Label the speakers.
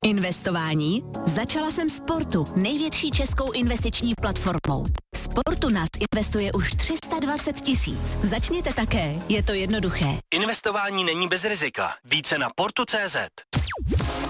Speaker 1: Investování? Začala jsem Sportu, největší českou investiční platformou. Sportu nás investuje už 320 000. Začněte také, je to jednoduché.
Speaker 2: Investování není bez rizika. Více na portu.cz.